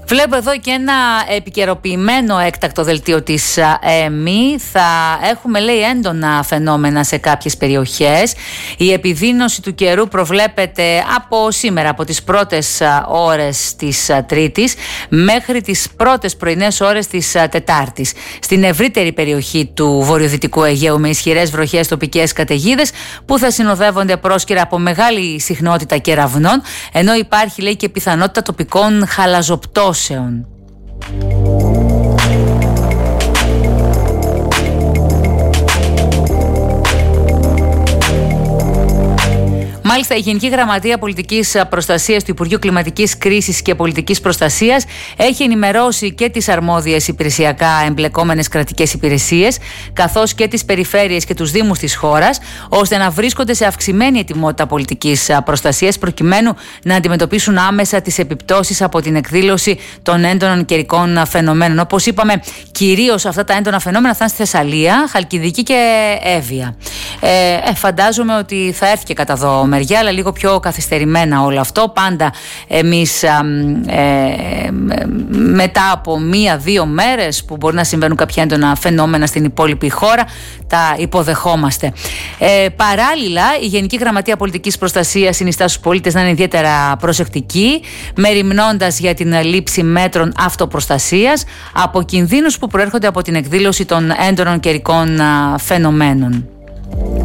Βλέπω εδώ και ένα επικαιροποιημένο έκτακτο δελτίο της ΕΜΗ. Θα έχουμε, λέει, έντονα φαινόμενα σε κάποιες περιοχές. Η επιδείνωση του καιρού προβλέπεται από σήμερα, από τις πρώτες ώρες της Τρίτης μέχρι τις πρώτες πρωινές ώρες της Τετάρτης. Στην ευρύτερη περιοχή του βορειοδυτικού Αιγαίου, με ισχυρές βροχές, τοπικές καταιγίδες που θα συνοδεύονται πρόσκαιρα από μεγάλη συχνότητα κεραυνών, ενώ υπάρχει, λέει, και πιθανότητα τοπικών χαλαζοπτώσεων. Μάλιστα, η Γενική Γραμματεία Πολιτικής Προστασίας του Υπουργείου Κλιματικής Κρίσης και Πολιτικής Προστασίας έχει ενημερώσει και τις αρμόδιες υπηρεσιακά εμπλεκόμενες κρατικές υπηρεσίες, καθώς και τις περιφέρειες και τους δήμους της χώρας, ώστε να βρίσκονται σε αυξημένη ετοιμότητα πολιτικής προστασίας, προκειμένου να αντιμετωπίσουν άμεσα τις επιπτώσεις από την εκδήλωση των έντονων καιρικών φαινομένων. Όπως είπαμε, κυρίως αυτά τα έντονα φαινόμενα θα είναι στη Θεσσαλία, Χαλκιδική και Εύβοια. Φαντάζομαι ότι θα έρθει και κατά εδώ μεριά, αλλά λίγο πιο καθυστερημένα όλο αυτό. Πάντα εμείς μετά από 1-2 μέρες που μπορεί να συμβαίνουν κάποια έντονα φαινόμενα στην υπόλοιπη χώρα, τα υποδεχόμαστε. Παράλληλα, η Γενική Γραμματεία Πολιτικής Προστασίας συνιστά στους πολίτες να είναι ιδιαίτερα προσεκτικοί, μεριμνώντας για την λήψη μέτρων αυτοπροστασίας από κινδύνους που προέρχονται από την εκδήλωση των έντονων καιρικών φαινομένων.